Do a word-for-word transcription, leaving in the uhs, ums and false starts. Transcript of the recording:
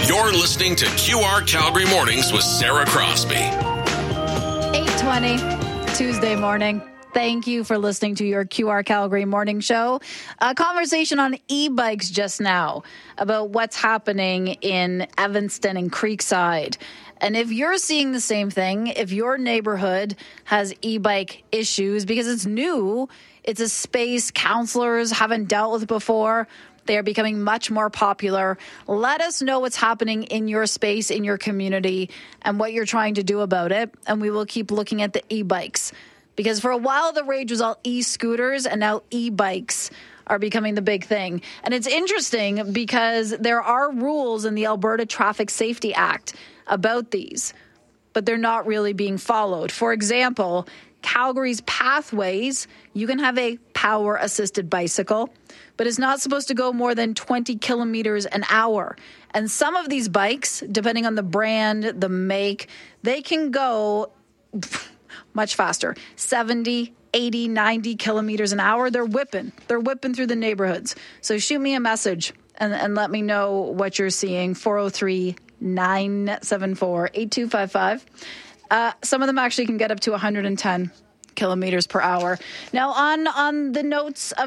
You're listening to Q R Calgary Mornings with Sarah Crosby. eight twenty, Tuesday morning. Thank you for listening to your Q R Calgary morning show. A conversation on e-bikes just now about what's happening in Evanston and Creekside. And if you're seeing the same thing, if your neighborhood has e-bike issues, because it's new, it's a space counselors haven't dealt with before, they are becoming much more popular. Let us know what's happening in your space, in your community, and what you're trying to do about it. And we will keep looking at the e-bikes. Because for a while, the rage was all e-scooters, and now e-bikes are becoming the big thing. And it's interesting because there are rules in the Alberta Traffic Safety Act about these, but they're not really being followed. For example, Calgary's pathways, you can have a power-assisted bicycle, but it's not supposed to go more than twenty kilometers an hour. And some of these bikes, depending on the brand, the make, they can go much faster, seventy, eighty, ninety kilometers an hour. They're whipping. They're whipping through the neighborhoods. So shoot me a message and, and let me know what you're seeing. four oh three, nine seven four, eight two five five. Uh, some of them actually can get up to one hundred ten kilometers per hour. Now, on, on the notes of